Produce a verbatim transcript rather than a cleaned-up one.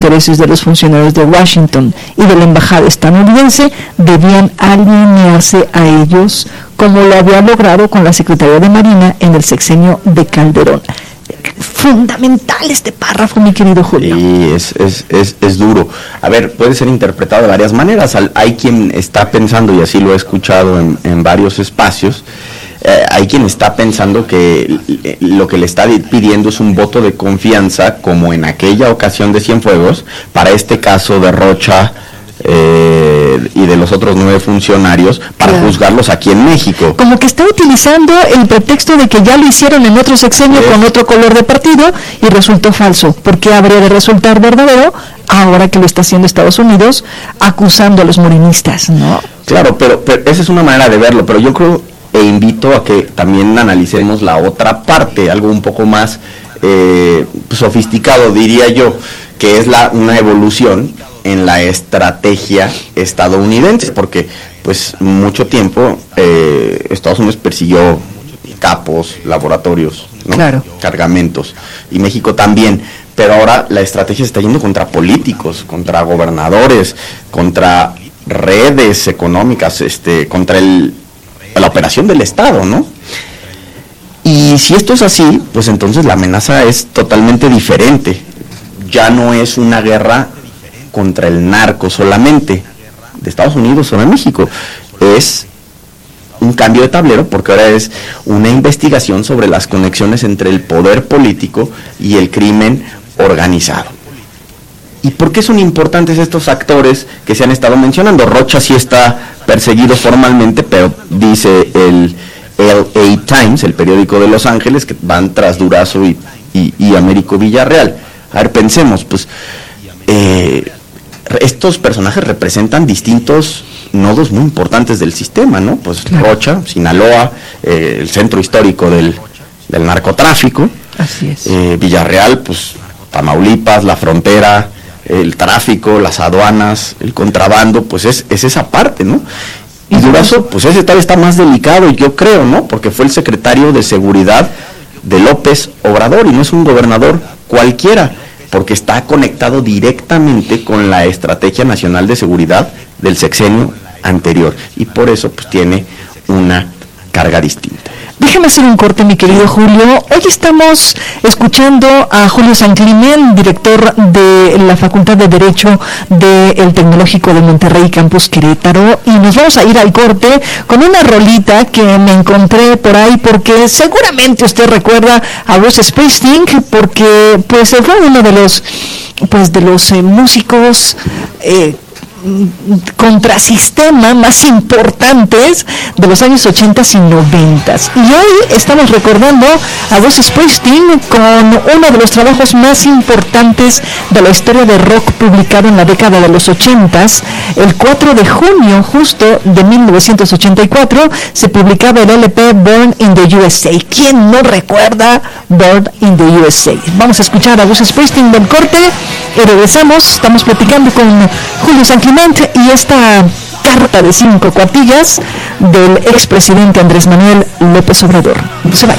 intereses de los funcionarios de Washington y de la embajada estadounidense debían alinearse a ellos, como lo había logrado con la Secretaría de Marina en el sexenio de Calderón. Fundamental este párrafo, mi querido Julio. Sí, es, es, es, es duro. A ver, puede ser interpretado de varias maneras. Hay quien está pensando, y así lo he escuchado en, en varios espacios, eh, hay quien está pensando que lo que le está pidiendo es un voto de confianza, como en aquella ocasión de Cienfuegos, para este caso de Rocha eh, y de los otros nueve funcionarios, para claro. juzgarlos aquí en México. Como que está utilizando el pretexto de que ya lo hicieron en otro sexenio ¿Sí? con otro color de partido y resultó falso. ¿Por qué habría de resultar verdadero ahora que lo está haciendo Estados Unidos acusando a los morenistas, no? Claro, pero, pero esa es una manera de verlo, pero yo creo e invito a que también analicemos la otra parte, algo un poco más eh, sofisticado, diría yo, que es la una evolución en la estrategia estadounidense, porque pues mucho tiempo eh, Estados Unidos persiguió capos, laboratorios, ¿no? Claro. Cargamentos, y México también, pero ahora la estrategia se está yendo contra políticos, contra gobernadores, contra redes económicas, este, contra el la operación del Estado, ¿no? Y si esto es así, pues entonces la amenaza es totalmente diferente. Ya no es una guerra contra el narco solamente, de Estados Unidos o de México. Es un cambio de tablero, porque ahora es una investigación sobre las conexiones entre el poder político y el crimen organizado. ¿Y por qué son importantes estos actores que se han estado mencionando? Rocha sí está perseguido formalmente, pero dice el L A Times, el periódico de Los Ángeles, que van tras Durazo y, y, y Américo Villarreal. A ver, pensemos, pues, eh, estos personajes representan distintos nodos muy importantes del sistema, ¿no? Pues Rocha, Sinaloa, eh, el centro histórico del, del narcotráfico. Así es. Eh, Villarreal, pues, Tamaulipas, la frontera, el tráfico, las aduanas, el contrabando, pues es, es esa parte, ¿no? Y Durazo, pues ese tal está más delicado, yo creo, ¿no? Porque fue el secretario de Seguridad de López Obrador, y no es un gobernador cualquiera, porque está conectado directamente con la Estrategia Nacional de Seguridad del sexenio anterior, y por eso pues tiene una carga distinta. Déjame hacer un corte, mi querido Julio. Hoy estamos escuchando a Julio San Climén, director de la Facultad de Derecho del Tecnológico de Monterrey, Campus Querétaro, y nos vamos a ir al corte con una rolita que me encontré por ahí, porque seguramente usted recuerda a Bruce Springsteen, porque pues fue uno de los pues de los eh, músicos eh, contrasistema más importantes de los años ochenta y noventa. Y hoy estamos recordando a Bruce Springsteen con uno de los trabajos más importantes de la historia de rock, publicado en la década de los ochenta. El cuatro de junio justo de mil novecientos ochenta y cuatro se publicaba el L P Born in the U S A. ¿Quién no recuerda Born in the U S A? Vamos a escuchar a Bruce Springsteen del corte y regresamos. Estamos platicando con Julio San Climén y esta carta de cinco cuartillas del expresidente Andrés Manuel López Obrador. No se vaya.